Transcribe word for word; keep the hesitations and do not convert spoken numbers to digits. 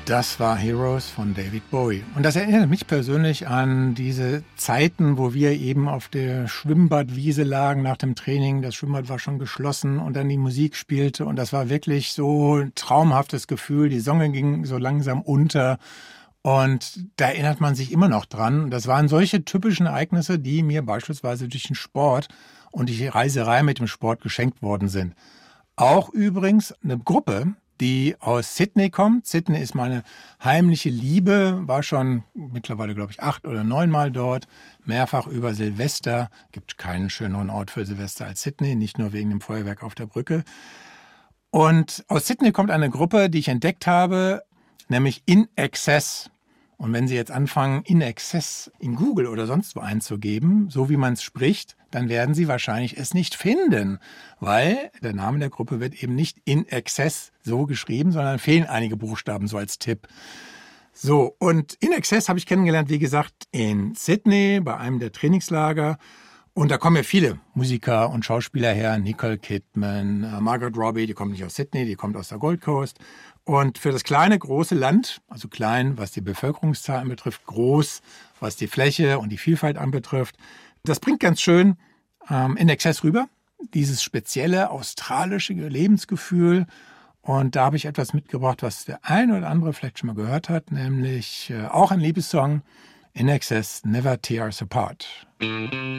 Das war Heroes von David Bowie. Und das erinnert mich persönlich an diese Zeiten, wo wir eben auf der Schwimmbadwiese lagen nach dem Training. Das Schwimmbad war schon geschlossen und dann die Musik spielte. Und das war wirklich so ein traumhaftes Gefühl. Die Sonne ging so langsam unter. Und da erinnert man sich immer noch dran. Das waren solche typischen Ereignisse, die mir beispielsweise durch den Sport und die Reiserei mit dem Sport geschenkt worden sind. Auch übrigens eine Gruppe, die aus Sydney kommt. Sydney ist meine heimliche Liebe, war schon mittlerweile, glaube ich, acht oder neunmal dort, mehrfach über Silvester. Gibt keinen schöneren Ort für Silvester als Sydney, nicht nur wegen dem Feuerwerk auf der Brücke. Und aus Sydney kommt eine Gruppe, die ich entdeckt habe, nämlich In Excess. Und wenn Sie jetzt anfangen, In Excess in Google oder sonst wo einzugeben, so wie man es spricht, dann werden Sie wahrscheinlich es nicht finden, weil der Name der Gruppe wird eben nicht In Excess so geschrieben, sondern fehlen einige Buchstaben so als Tipp. So, und In Excess habe ich kennengelernt, wie gesagt, in Sydney bei einem der Trainingslager. Und da kommen ja viele Musiker und Schauspieler her, Nicole Kidman, Margot Robbie, die kommt nicht aus Sydney, die kommt aus der Gold Coast. Und für das kleine, große Land, also klein, was die Bevölkerungszahl anbetrifft, groß, was die Fläche und die Vielfalt anbetrifft, das bringt ganz schön ähm, In Excess rüber, dieses spezielle australische Lebensgefühl. Und da habe ich etwas mitgebracht, was der eine oder andere vielleicht schon mal gehört hat, nämlich äh, auch ein Liebessong, In Excess, Never Tear Us Apart.